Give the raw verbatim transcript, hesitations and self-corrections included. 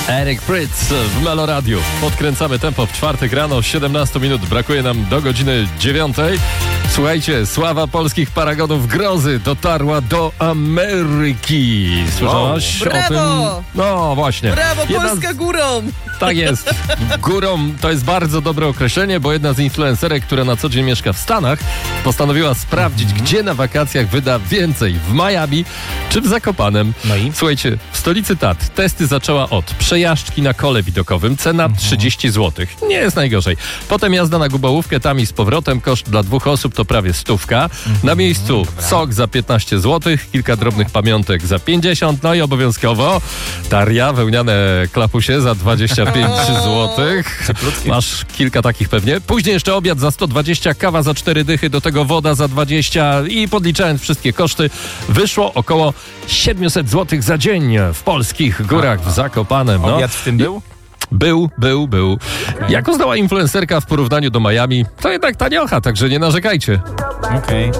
Eric Prydz w Melo Radio. Podkręcamy tempo w czwartek rano, siedemnaście minut. Brakuje nam do godziny dziewiątej. Słuchajcie, sława polskich paragonów grozy dotarła do Ameryki. Słyszałaś wow. o tym? No właśnie. Brawo, jedna Polska z... górą! Tak jest. Górą to jest bardzo dobre określenie, bo jedna z influencerek, która na co dzień mieszka w Stanach, postanowiła sprawdzić, mm. gdzie na wakacjach wyda więcej. W Miami czy w Zakopanem. No i? Słuchajcie, w stolicy Tatr testy zaczęła od przejażdżki na kole widokowym, cena mm. trzydzieści złotych. Nie jest najgorzej. Potem jazda na Gubałówkę, tam i z powrotem, koszt dla dwóch osób to prawie stówka. Mm. Na miejscu Dobra. sok za piętnaście złotych, kilka drobnych pamiątek za pięćdziesiąt, no i obowiązkowo taria, wełniane klapusie za dwadzieścia pięć złotych. Masz kilka takich pewnie. Później jeszcze obiad za sto dwadzieścia, kawa za cztery dychy, do tego woda za dwadzieścia i podliczając wszystkie koszty, wyszło około siedemset złotych za dzień w polskich górach w Zakopanem. No. Obiad w tym był? Był, był, był. Okay. Jak uznała influencerka w porównaniu do Miami, to jednak taniocha, także nie narzekajcie. Okej. Okay.